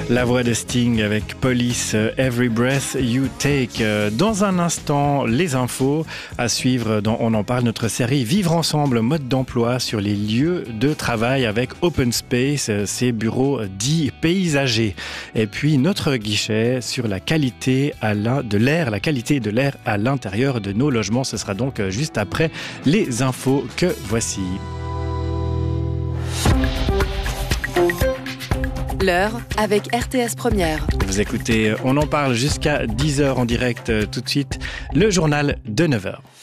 La voix de Sting avec Police, Every Breath You Take. Dans un instant, les infos à suivre dans On en parle, notre série Vivre ensemble, mode d'emploi sur les lieux de travail avec Open Space, ces bureaux dits paysagers. Et puis notre guichet sur la qualité de l'air à l'intérieur de nos logements. Ce sera donc juste après les infos que voici. L'heure avec RTS Première. Vous écoutez On en parle jusqu'à 10h en direct tout de suite, le journal de 9h.